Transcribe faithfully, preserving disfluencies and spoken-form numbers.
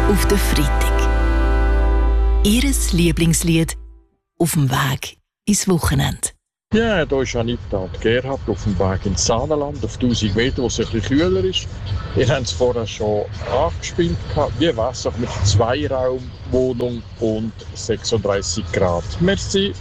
auf den Freitag. Ihres Lieblingslied auf dem Weg ins Wochenende. Ja, hier ist Anita und Gerhard auf dem Weg ins Saanenland, auf tausend Meter, wo es ein bisschen kühler ist. Ihr habt es vorher schon angespielt. Wie wäre es mit Zweiraumwohnung und sechsunddreißig Grad? Merci.